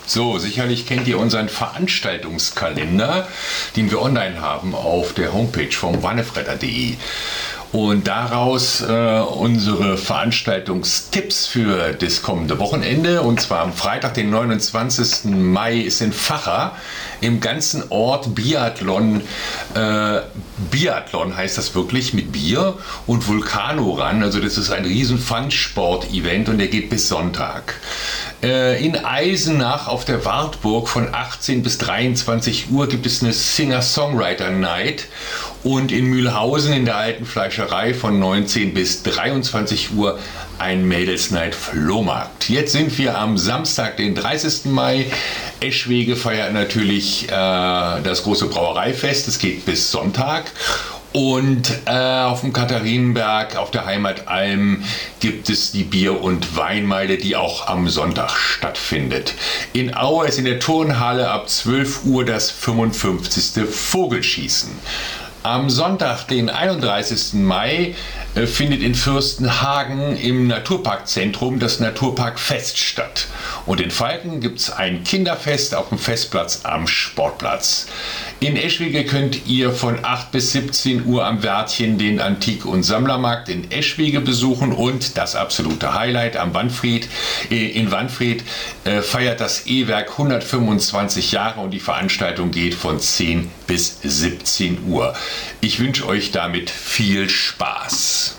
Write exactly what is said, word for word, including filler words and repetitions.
So, sicherlich kennt ihr unseren Veranstaltungskalender, den wir online haben auf der Homepage vom wannefretter punkt de. Und daraus äh, unsere Veranstaltungstipps für das kommende Wochenende. Und zwar am Freitag, den neunundzwanzigsten Mai, ist in Vacha im ganzen Ort Biathlon. Äh, Biathlon heißt das wirklich, mit Bier und Vulcano-Run. Also das ist ein riesen Fun-Sport-Event und der geht bis Sonntag. Äh, in Eisenach auf der Wartburg von achtzehn bis dreiundzwanzig Uhr gibt es eine Singer-Songwriter-Night. Und in Mühlhausen in der alten Fleischerei von neunzehn bis dreiundzwanzig Uhr ein Mädels-Night-Flohmarkt. Jetzt sind wir am Samstag, den dreißigsten Mai. Eschwege feiert natürlich äh, das große Brauereifest. Es geht bis Sonntag. Und äh, auf dem Katharinenberg, auf der Heimatalm, gibt es die Bier- und Weinmeile, die auch am Sonntag stattfindet. In Aue ist in der Turnhalle ab zwölf Uhr das fünfundfünfzigste Vogelschießen. Am Sonntag, den einunddreißigsten Mai, äh, findet in Fürstenhagen im Naturparkzentrum das Naturparkfest statt. Und in Falken gibt es ein Kinderfest auf dem Festplatz am Sportplatz. In Eschwege könnt ihr von acht bis siebzehn Uhr am Wärtchen den Antik- und Sammlermarkt in Eschwege besuchen und das absolute Highlight am Wanfried, äh, in Wanfried äh, feiert das E-Werk hundertfünfundzwanzig Jahre und die Veranstaltung geht von zehn bis siebzehn Uhr. Ich wünsche euch damit viel Spaß.